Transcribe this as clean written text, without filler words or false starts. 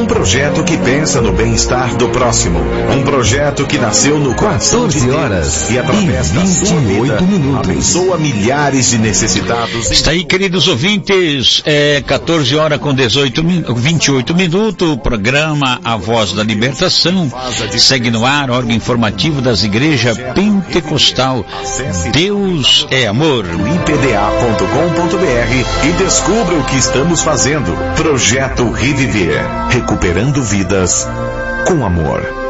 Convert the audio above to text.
Um projeto que pensa no bem-estar do próximo. Um projeto que nasceu no coração de 14 horas e através da sua vida abençoa milhares de necessitados. Está aí, queridos ouvintes, 14 horas com 28 minutos, o programa A Voz da Libertação segue no ar, órgão informativo das igrejas pentecostal. Deus é amor. ipda.com.br e descubra o que estamos fazendo. Projeto Reviver, recuperando vidas com amor.